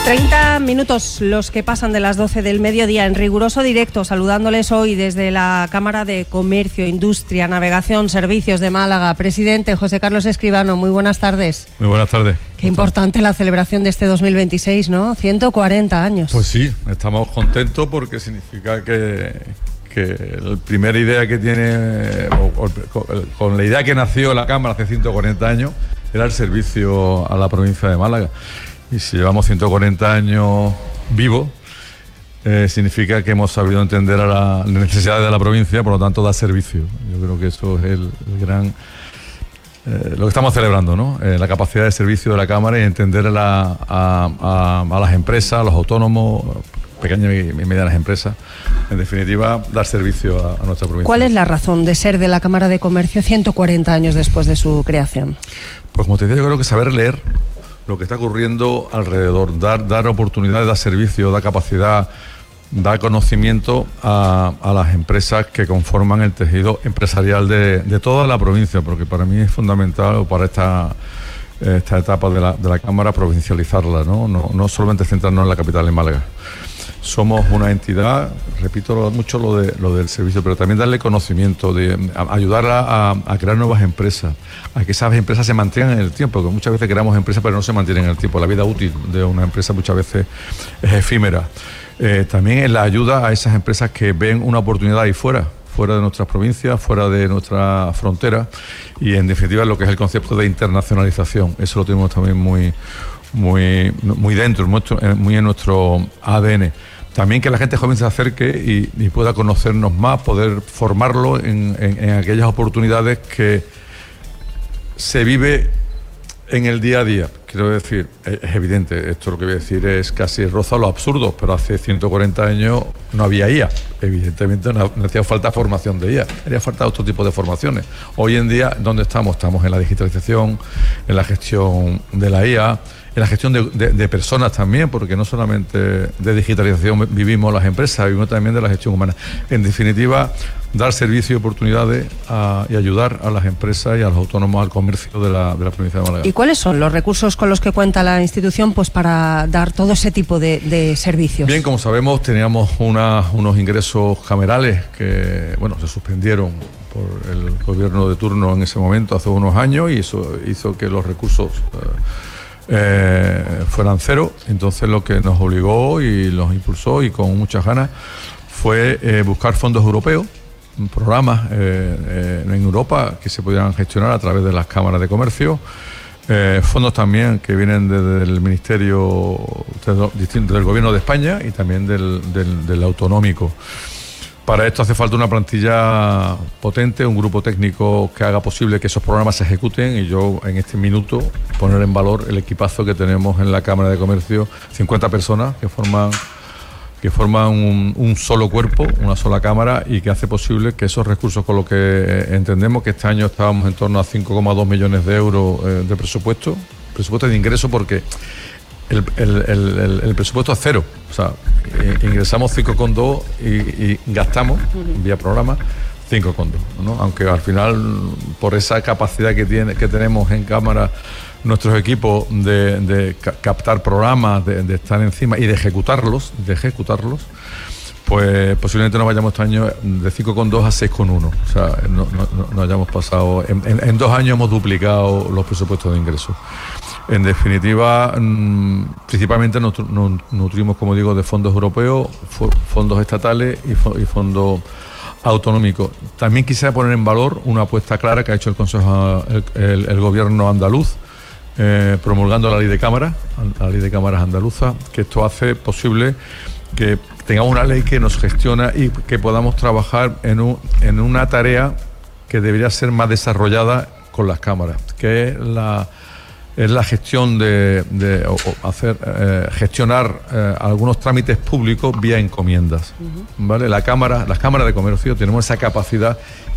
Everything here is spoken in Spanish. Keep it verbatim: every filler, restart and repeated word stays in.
treinta minutos los que pasan de las doce del mediodía en riguroso directo, saludándoles hoy desde la Cámara de Comercio, Industria, Navegación, Servicios de Málaga. Presidente José Carlos Escribano, muy buenas tardes. Muy buenas tardes. Qué importante la celebración de este dos mil veintiséis, ¿no? ciento cuarenta años. Pues sí, estamos contentos porque significa que, que la primera idea que tiene, o, o, con la idea que nació la Cámara hace ciento cuarenta años, era el servicio a la provincia de Málaga. Y si llevamos ciento cuarenta años vivos, eh, significa que hemos sabido entender a la, las necesidades de la provincia, por lo tanto, dar servicio. Yo creo que eso es el, el gran... Eh, lo que estamos celebrando, ¿no? Eh, la capacidad de servicio de la Cámara y entender a, la, a, a, a las empresas, a los autónomos, pequeñas y medianas empresas, en definitiva, dar servicio a, a nuestra provincia. ¿Cuál es la razón de ser de la Cámara de Comercio ciento cuarenta años después de su creación? Pues como te decía, yo creo que saber leer lo que está ocurriendo alrededor, dar, dar oportunidades, dar servicio, dar capacidad, dar conocimiento a, a las empresas que conforman el tejido empresarial de, de toda la provincia, porque para mí es fundamental para esta, esta etapa de la, de la Cámara provincializarla, ¿no? No, no solamente centrarnos en la capital, en Málaga. Somos una entidad, repito mucho lo, de, lo del servicio, pero también darle conocimiento, de a, ayudar a, a crear nuevas empresas, a que esas empresas se mantengan en el tiempo, porque muchas veces creamos empresas pero no se mantienen en el tiempo. La vida útil de una empresa muchas veces es efímera. Eh, también en la ayuda a esas empresas que ven una oportunidad ahí fuera, fuera de nuestras provincias, fuera de nuestra frontera, y en definitiva lo que es el concepto de internacionalización. Eso lo tenemos también muy, muy, muy dentro, muy en nuestro A D N. También que la gente joven se acerque y, y pueda conocernos más, poder formarlo en, en, en aquellas oportunidades que se vive en el día a día. Quiero decir, es, es evidente, esto lo que voy a decir es casi roza lo absurdo, pero hace ciento cuarenta años no había I A. Evidentemente no, no hacía falta formación de I A, haría falta otro tipo de formaciones. Hoy en día, ¿dónde estamos? Estamos en la digitalización, en la gestión de la I A, en la gestión de, de, de personas también, porque no solamente de digitalización vivimos las empresas, vivimos también de la gestión humana. En definitiva, dar servicio y oportunidades a, y ayudar a las empresas y a los autónomos, al comercio de la, de la provincia de Málaga. ¿Y cuáles son los recursos con los que cuenta la institución pues para dar todo ese tipo de, de servicios? Bien, como sabemos, teníamos una, unos ingresos camerales que, bueno, se suspendieron por el gobierno de turno en ese momento, hace unos años, y eso hizo que los recursos eh, eh, fueran cero. Entonces lo que nos obligó y los impulsó, y con muchas ganas, fue eh, buscar fondos europeos, programas eh, eh, en Europa que se pudieran gestionar a través de las cámaras de comercio, eh, fondos también que vienen desde el Ministerio del, del Gobierno de España y también del, del, del autonómico. Para esto hace falta una plantilla potente, un grupo técnico que haga posible que esos programas se ejecuten, y yo en este minuto poner en valor el equipazo que tenemos en la Cámara de Comercio, cincuenta personas que forman que forman un, un solo cuerpo, una sola cámara, y que hace posible que esos recursos, con lo que entendemos que este año estábamos en torno a cinco coma dos millones de euros eh, de presupuesto, presupuesto de ingreso, porque el, el, el, el, el presupuesto es cero, o sea, ingresamos cinco coma dos y, y gastamos, vía programa, cinco coma dos, ¿no? Aunque al final, por esa capacidad que, tiene, que tenemos en cámara, nuestros equipos de, de captar programas, de, de estar encima y de ejecutarlos, de ejecutarlos, pues posiblemente nos vayamos este año de cinco coma dos a seis coma uno. O sea, no, no, no hayamos pasado, en, en, en dos años hemos duplicado los presupuestos de ingresos. En definitiva, mmm, principalmente nos, nos nutrimos, como digo, de fondos europeos, fondos estatales y, y fondos autonómicos. También quisiera poner en valor una apuesta clara que ha hecho el Consejo, el, el, el Gobierno andaluz, Eh, promulgando la ley de cámaras, la ley de cámaras andaluza, que esto hace posible que tengamos una ley que nos gestiona y que podamos trabajar en, un, en una tarea que debería ser más desarrollada con las cámaras, que es la, es la gestión de, de o, o hacer eh, gestionar eh, algunos trámites públicos vía encomiendas. Uh-huh. ¿Vale? La cámara, las cámaras de comercio tenemos esa capacidad